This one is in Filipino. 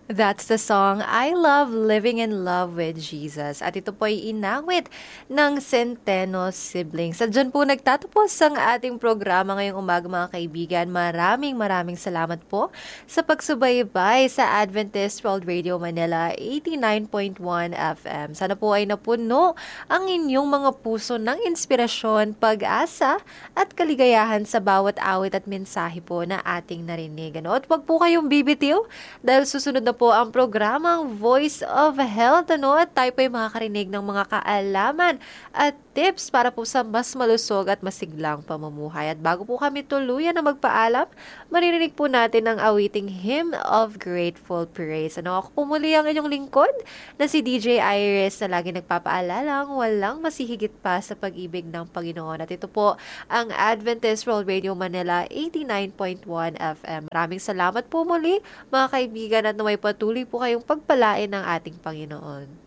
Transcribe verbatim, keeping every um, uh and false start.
That's the song, I Love Living in Love with Jesus. At ito po ay inawit ng Centeno Siblings. At dyan po nagtatapos ang ating programa ngayong umaga mga kaibigan. Maraming maraming salamat po sa pagsubaybay sa Adventist World Radio Manila eighty-nine point one F M. Sana po ay napuno ang inyong mga puso ng inspirasyon, pag-asa at kaligayahan sa bawat awit at mensahe po na ating narinig. Ano? At wag po kayong bibitiw dahil susunod na po ang programang Voice of Health. Ano? At tayo po ay makakarinig ng mga kaalaman at tips para po sa mas malusog at masiglang pamumuhay. At bago po kami tuluyan na magpaalam, maririnig po natin ang awiting Hymn of Grateful Praise. Ano? Ako po muli ang inyong lingkod na si D J Iris na lagi nagpapaalalang walang masihigit pa sa pag-ibig ng Panginoon. At ito po ang Adventist World Radio Manila eighty-nine point one F M. Maraming salamat po muli mga kaibigan at naway patuloy po kayong pagpalain ng ating Panginoon.